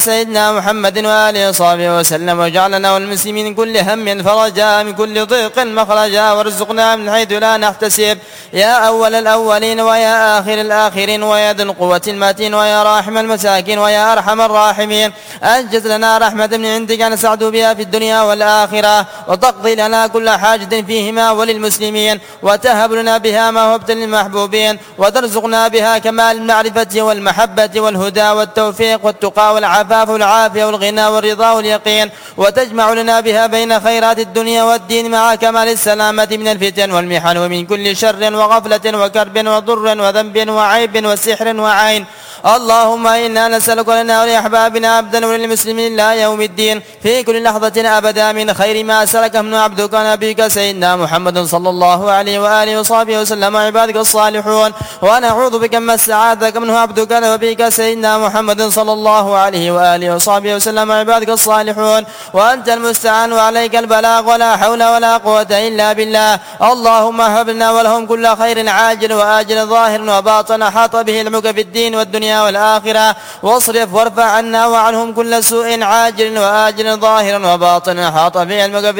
سيدنا محمد وآله وصحبه وسلم، واجعلنا والمسلمين من كل هم فرجا، من كل ضيق مخرجا، وارزقنا من حيث لا نحتسب، يا أول الأولين ويا آخر الآخرين ويا ذي القوة المتين ويا راحم المساكين ويا أرحم الراحمين. أنجز لنا رحمة من عندك نسعد بها في الدنيا والآخرة، وتقضي لنا كل حاجة فيهما وللمسلمين، وتهب لنا بها ما وهبت للمحبوبين، وترزقنا بها كمال المعرفة والمحبة والهدى والتوفيق والتقى والعفاف والعافية والغنى والرضا واليقين، وتجمع لنا بها بين خيرات الدنيا والدين مع كمال السلامة من الفتن والمحن ومن كل شر وغفلة وكرب وضر وذنب وعيب وسحر وعين. اللهم إنا نسألك لنا ولأحبابنا عبدا وللمسلمين إلى يوم الدين في كل لحظة أبدا من خير ما سلكه من عبدك ونبيك سيدنا محمد صلى الله عليه وآله وصحبه وسلم وعبادك الصالحون. ونعوذ بك من السعادة منه عبدك ونبيك سيدنا محمد صلى الله عليه وآله وصحبه وسلم وعبادك الصالحون. وأنت المستعان وعليك البلاغ، ولا حول ولا قوة إلا بالله. اللهم هب لنا ولهم كل خير عاجل وآجل ظاهر وباطن حاط به علمك في الدين والدنيا والآخرة، واصرف وارفع عنا وعنهم كل سوء عاجل وآجل ظاهر وباطن حاط به علمك في